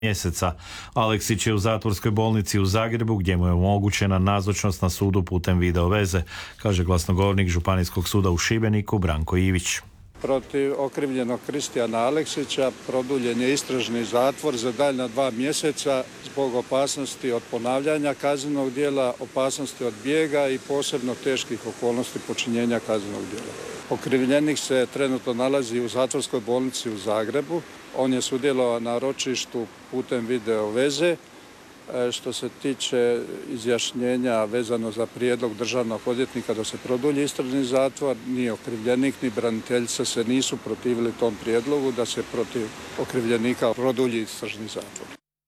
mjeseca. Aleksić je u zatvorskoj bolnici u Zagrebu gdje mu je omogućena nazočnost na sudu putem video veze, kaže glasnogovornik Županijskog suda u Šibeniku Branko Ivić. Protiv okrivljenog Kristijana Aleksića produljen je istražni zatvor za daljnja 2 mjeseca zbog opasnosti od ponavljanja kaznenog djela, opasnosti od bijega i posebno teških okolnosti počinjenja kaznenog djela. Okrivljenik se trenutno nalazi u zatvorskoj bolnici u Zagrebu. On je sudjelovao na ročištu putem video veze. Što se tiče izjašnjenja vezano za prijedlog državnog odvjetnika da se produlji istražni zatvor, ni okrivljenik ni braniteljica se nisu protivili tom prijedlogu da se protiv okrivljenika produlji istražni zatvor.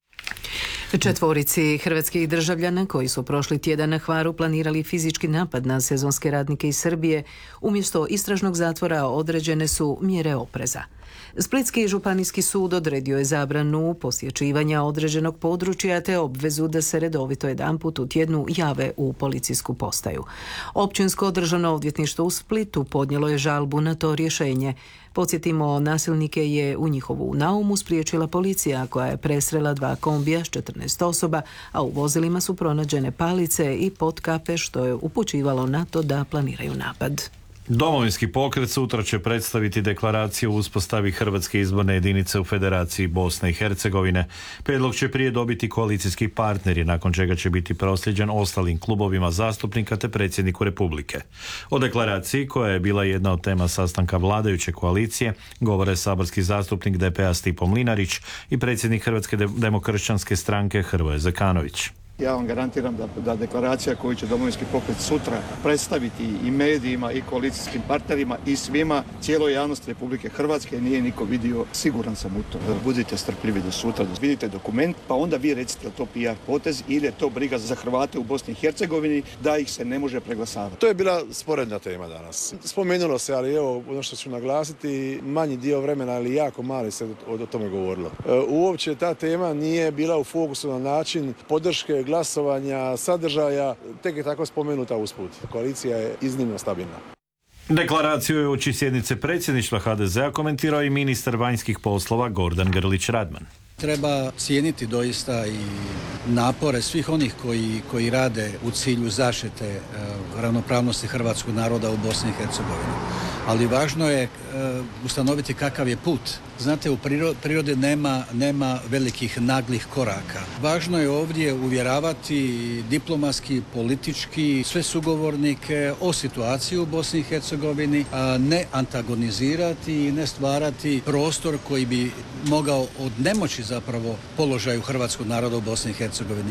4 hrvatskih državljana koji su prošli tjedan na Hvaru planirali fizički napad na sezonske radnike iz Srbije, umjesto istražnog zatvora određene su mjere opreza. Splitski županijski sud odredio je zabranu posjećivanja određenog područja te obvezu da se redovito jedanput u tjednu jave u policijsku postaju. Općinsko državno odvjetništvo u Splitu podnijelo je žalbu na to rješenje. Podsjetimo, nasilnike je u njihovu naumu spriječila policija koja je presrela 2 kombija s 14 osoba, a u vozilima su pronađene palice i potkape što je upućivalo na to da planiraju napad. Domovinski pokret sutra će predstaviti deklaraciju o uspostavi Hrvatske izborne jedinice u Federaciji Bosne i Hercegovine. Prijedlog će prije dobiti koalicijski partneri, nakon čega će biti prosljeđen ostalim klubovima zastupnika te predsjedniku Republike. O deklaraciji, koja je bila jedna od tema sastanka vladajuće koalicije, govore saborski zastupnik DP-a Stipo Mlinarić i predsjednik Hrvatske demokršćanske stranke Hrvoje Zekanović. Ja vam garantiram da deklaracija koju će Domovinski pokret sutra predstaviti i medijima i koalicijskim partnerima i svima, cijeloj javnosti Republike Hrvatske nije niko vidio, siguran sam u to. Budite strpljivi do sutra, da vidite dokument, pa onda vi recite to PR potez ili je to briga za Hrvate u Bosni i Hercegovini da ih se ne može preglasavati. To je bila sporedna tema danas. Spomenulo se, ali evo ono što ću naglasiti, manji dio vremena, ali jako mali se o tome govorilo. Uopće ta tema nije bila u fokusu na način podrške, glasovanja, sadržaja, tek je tako spomenuta usput. Koalicija je iznimno stabilna. Deklaraciju je uoči sjednice predsjedništva HDZ-a komentirao i ministar vanjskih poslova Gordan Grlić Radman. Treba cijeniti doista i napore svih onih koji rade u cilju zaštite ravnopravnosti hrvatskog naroda u Bosni i Hercegovini. Ali važno je ustanoviti kakav je put. Znate, u prirodi nema velikih naglih koraka. Važno je ovdje uvjeravati diplomatski, politički sve sugovornike o situaciji u Bosni i Hercegovini, a ne antagonizirati i ne stvarati prostor koji bi mogao odnemoći zapravo položaju hrvatskog naroda u Bosni i Hercegovini.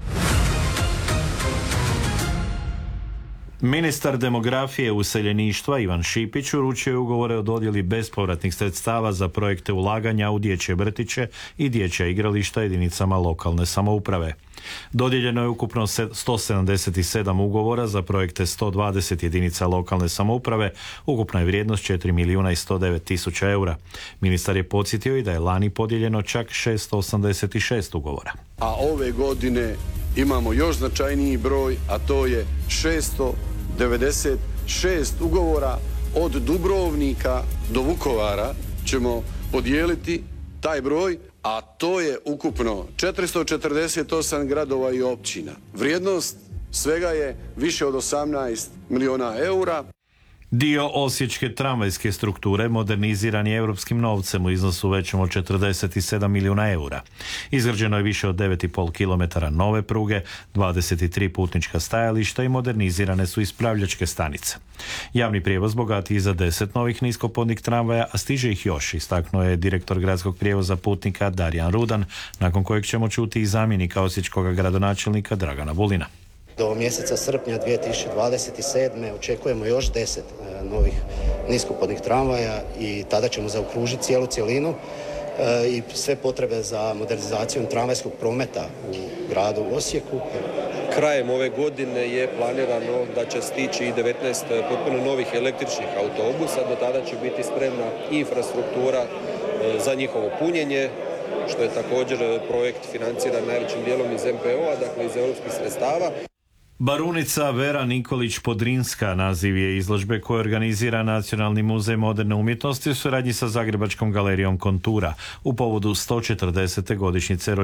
Ministar demografije i useljeništva Ivan Šipić uručio je ugovore o dodjeli bespovratnih sredstava za projekte ulaganja u dječje vrtiće i dječja igrališta jedinicama lokalne samouprave. Dodijeljeno je ukupno 177 ugovora za projekte 120 jedinica lokalne samouprave, ukupna je vrijednost 4.109.000 eura. Ministar je podsjetio i da je lani podijeljeno čak 686 ugovora. A ove godine imamo još značajniji broj, a to je 696 ugovora od Dubrovnika do Vukovara ćemo podijeliti taj broj, a to je ukupno 448 gradova i općina. Vrijednost svega je više od 18 milijuna eura. Dio osječke tramvajske strukture moderniziran je europskim novcem u iznosu većem od 47 milijuna eura. Izgrađeno je više od 9,5 km nove pruge, 23 putnička stajališta i modernizirane su ispravljačke stanice. Javni prijevoz bogatiji za 10 novih niskopodnih tramvaja, a stiže ih još, istaknuo je direktor gradskog prijevoza putnika Darijan Rudan, nakon kojeg ćemo čuti i zamjenika osječkog gradonačelnika Dragana Vulina. Do mjeseca srpnja 2027. očekujemo još 10 novih niskopodnih tramvaja i tada ćemo zaokružiti cijelu cjelinu i sve potrebe za modernizacijom tramvajskog prometa u gradu Osijeku. Krajem ove godine je planirano da će stići i 19 potpuno novih električnih autobusa. Do tada će biti spremna infrastruktura za njihovo punjenje, što je također projekt financiran najvećim dijelom iz MPO-a, dakle iz europskih sredstava. Barunica Vera Nikolić Podrinska naziv je izložbe koje organizira Nacionalni muzej moderne umjetnosti u suradnji sa Zagrebačkom galerijom Kontura u povodu 140. godišnjice